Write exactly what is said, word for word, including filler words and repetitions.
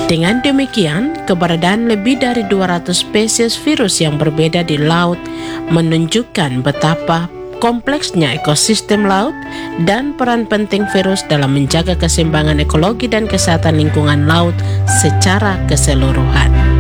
Dengan demikian, keberadaan lebih dari dua ratus spesies virus yang berbeda di laut menunjukkan betapa kompleksnya ekosistem laut dan peran penting virus dalam menjaga keseimbangan ekologi dan kesehatan lingkungan laut secara keseluruhan.